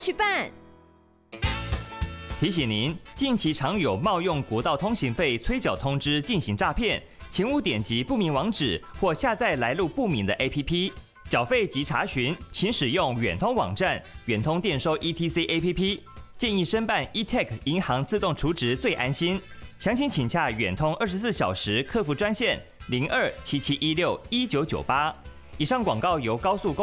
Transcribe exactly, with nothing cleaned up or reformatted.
去办。 提醒您，近期常有冒用国道通行费催缴通知进行诈骗，请勿点击不明网址或下载来路不明的 A P P。缴费及查询，请使用远通网站、远通电收 E T C A P P。建议申办 eTech 银行自动储值最安心。详情请洽远通二十四小时客服专线零二七七一六一九九八。以上广告由高速公